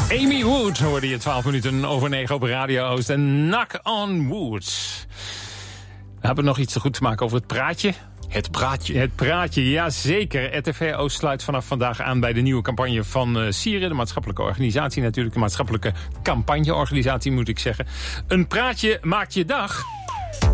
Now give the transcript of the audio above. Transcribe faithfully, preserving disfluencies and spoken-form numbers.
Amy Wood hoorde je twaalf minuten over negen op Radio Oost. En Knock on Wood. We hebben nog iets te goed te maken over het praatje. Het praatje. Het praatje, ja zeker. R T V Oost sluit vanaf vandaag aan bij de nieuwe campagne van uh, Sieren. De maatschappelijke organisatie natuurlijk. De maatschappelijke campagneorganisatie moet ik zeggen. Een praatje maakt je dag.